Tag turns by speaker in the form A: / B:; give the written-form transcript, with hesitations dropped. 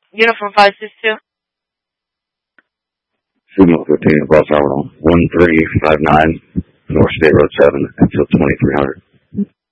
A: Uniform 562.
B: Signal 15 across Alamo, 1359, North State Road 7 until 2300.